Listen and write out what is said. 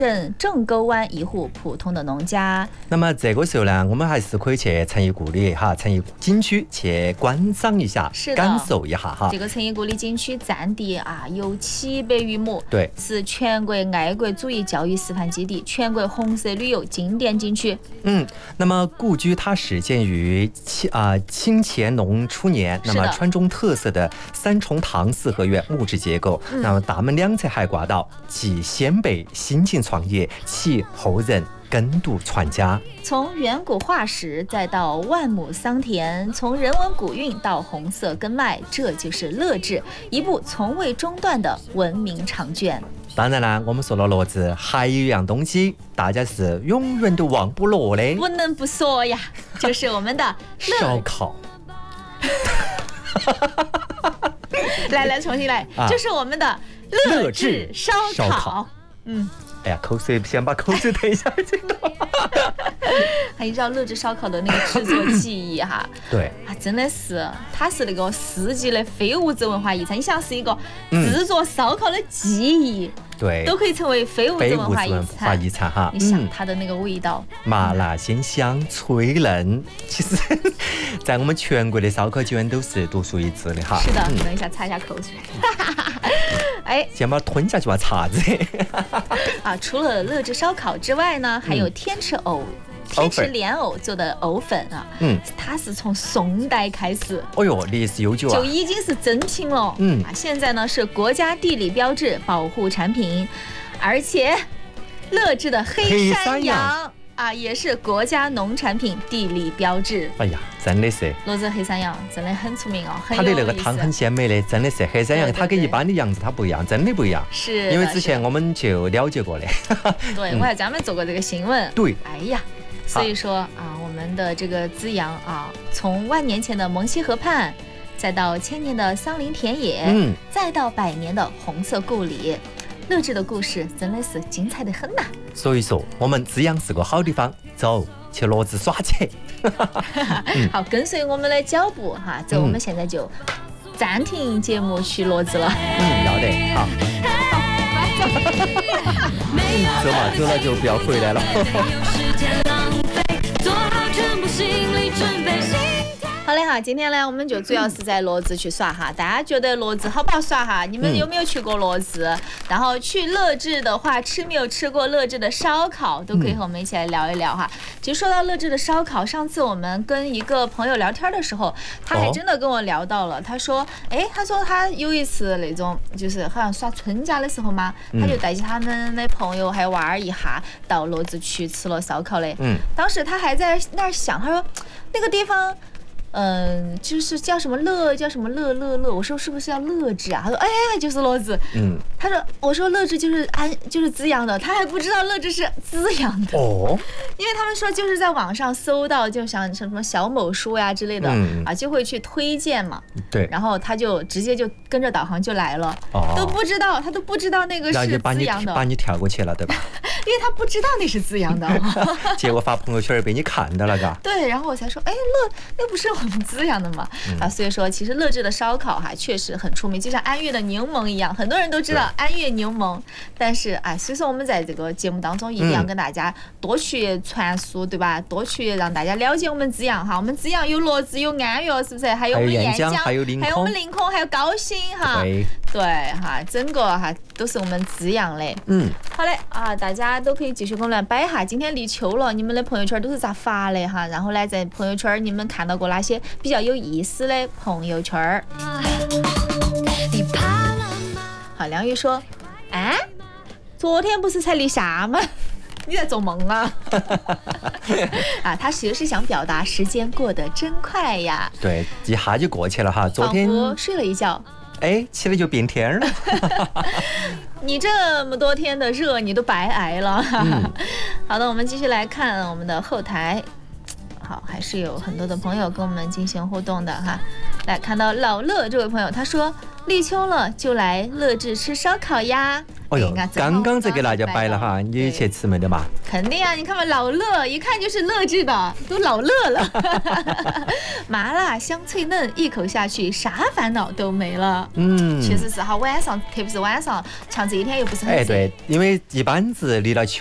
镇正沟湾一户普通的农家。 那么这个时候呢，我们还是可以去成邑故里哈，成邑景区去观赏一下，感受一下哈。 这个成邑故里景区占地有700余亩， 对， 是全国爱国主义教育示范基地，全国红色旅游经典景区。 那么故居它始建于清乾隆初年，那么川中特色的3重堂4合院木质结构，那么大门2侧还挂到即先辈辛勤创业，其后人耕读传家。 从远古化石再到万亩桑田，从人文古韵到红色根脉，这就是乐至，一部从未中断的文明长卷。 当然啦，我们说了骡子，还有一样东西大家是永远都忘不了的， 不能不说呀，就是我们的烧烤。 来重新来，就是我们的乐至烧烤。 哎呀，口水，先把口水吞下去了。 还依照乐至烧烤的那个制作技艺哈， 对真的是，它是那个世纪的非物质文化遗产。你想是一个制作烧烤的技艺， 对， 都可以成为非物质文化遗产哈。 你想它的那个味道， 麻辣鲜香脆嫩，其实在我们全国的烧烤居然都是独树一帜的哈。 是的，等一下擦一下口水。哎， 先把它吞下去吧，碴子。 除了乐至烧烤之外呢，还有天池莲藕做的藕粉啊，它是从宋代开始， 历史悠久就已经是珍品了。现在呢是国家地理标志保护产品，而且乐至的黑山羊也是国家农产品地理标志。 哎呀，真的是骡子黑山羊真的很出名哦， 它的那个汤很鲜美的，真的是黑山羊，它跟一般的羊子它不一样，真的不一样。 是， 因为之前我们就了解过的。 对，我还专门做过这个新闻。 对， 哎呀，所以说我们的这个资阳从万年前的蒙西河畔，再到1000年的桑林田野，再到100年的红色故里，乐至的故事真的是精彩的很呐。 所以说我们资阳是个好地方，走去骡子耍去。 好，跟随我们的脚步走，我们现在就暂停节目去骡子了。 要得，好。走嘛，走了就不要回来了。 好嘞哈，今天呢我们就主要是在骡子去耍哈，大家觉得骡子好不好耍哈？你们有没有去过骡子？然后去乐至的话，没有吃过乐至的烧烤，都可以和我们一起来聊一聊哈。其实说到乐至的烧烤，上次我们跟一个朋友聊天的时候，他还真的跟我聊到了，他说他有一次那种就是好像耍春假的时候嘛，他就带起他们的朋友还有娃儿一下到骡子去吃了烧烤嘞。当时他还在那儿想，他说那个地方。就是叫什么乐，我说是不是叫乐至啊？他说就是骡子。他说我说乐至就是资阳的，他还不知道乐至是资阳的因为他们说就是在网上搜到，就像什么小某书呀之类的就会去推荐嘛。 对， 然后他就直接就跟着导航就来了，他都不知道那个是资阳的， 把你跳过去了，对吧？ 因为他不知道那是资阳的， 结果发朋友圈被你看到了，嘎。 对，然后我才说，那不是我们资阳的嘛？所以说其实乐至的烧烤确实很出名，就像安岳的柠檬一样，很多人都知道安岳柠檬，但是所以说我们在这个节目当中一定要跟大家多去传输，对吧？多去让大家了解我们资阳哈。我们资阳有骡子，有安岳，是不是？还有我们岘江， 还有我们临空，还有高新哈。对哈，整个都是我们资阳的。好嘞大家都可以继续跟我们摆哈。今天立秋了，你们的朋友圈都是咋发的哈？然后呢，在朋友圈你们看到过哪些比较有意思的朋友圈？好，梁玉说，昨天不是才立夏吗？你在做梦啊？他其实是想表达时间过得真快呀。 对，一下就过去了哈。昨天仿佛睡了一觉。 起来就变天了。 你这么多天的热，你都白挨了。好的，我们继续来看我们的后台。好，还是有很多的朋友跟我们进行互动的哈。来看到老乐这位朋友，他说立秋了就来乐至吃烧烤呀。 哦哟，刚刚在给大家摆了哈，你去吃没得嘛？ 肯定啊，你看嘛，老乐一看就是乐致的，都老乐了。麻辣香脆嫩，一口下去啥烦恼都没了。确实是哈，晚上特别是晚上，像这一天又不是很热。 对，因为一般子离了